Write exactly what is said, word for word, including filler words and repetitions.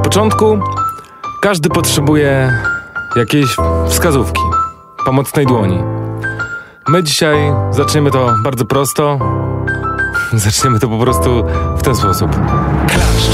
początku każdy potrzebuje jakiejś wskazówki, pomocnej dłoni. My dzisiaj zaczniemy to bardzo prosto. Zaczniemy to po prostu w ten sposób. Klaszcz.